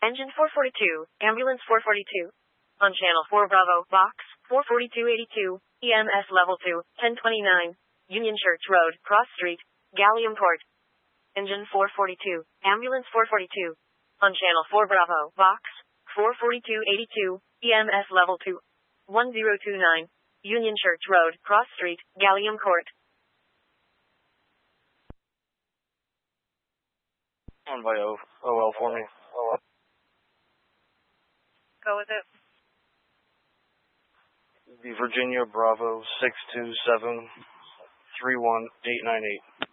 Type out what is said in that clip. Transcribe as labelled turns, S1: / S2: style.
S1: Engine 442, Ambulance 442. On Channel 4 Bravo, Box 44282, EMS Level 2, 1029, Union Church Road, Cross Street, Gallium Court. Engine 442, Ambulance 442. On Channel 4 Bravo, Box 44282, EMS Level 2, 1029, Union Church Road, Cross Street, Gallium Court.
S2: On by OL for me.
S1: Go with it.
S2: The Virginia Bravo 627-31898.